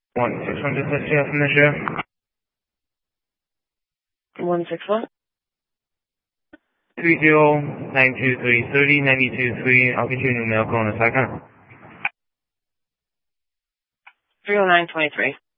1600 SGF measure. 161? 30923 30923. I'll get you a new mail call in a second. 30923.